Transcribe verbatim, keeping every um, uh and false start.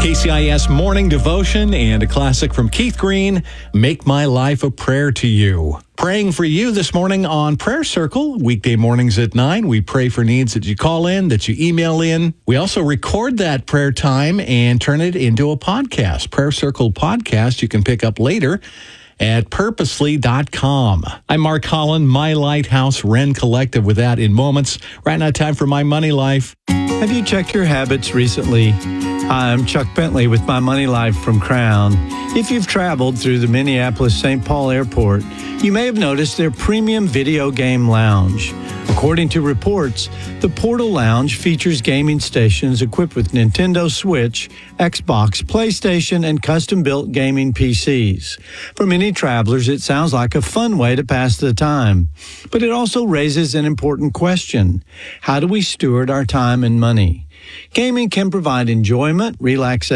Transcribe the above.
K C I S Morning Devotion and a classic from Keith Green, Make My Life a Prayer to You. Praying for you this morning on Prayer Circle, weekday mornings at nine. We pray for needs that you call in, that you email in. We also record that prayer time and turn it into a podcast. Prayer Circle podcast you can pick up later at purposely dot com. I'm Mark Holland, My Lighthouse Ren Collective, with that in moments. Right now, time for My Money Life. Have you checked your habits recently? I'm Chuck Bentley with My Money Life from Crown. If you've traveled through the Minneapolis-Saint Paul Airport, you may have noticed their premium video game lounge. According to reports, the Portal Lounge features gaming stations equipped with Nintendo Switch, Xbox, PlayStation, and custom-built gaming P Cs. For many travelers, it sounds like a fun way to pass the time. But it also raises an important question. How do we steward our time and money? Gaming can provide enjoyment, relaxation,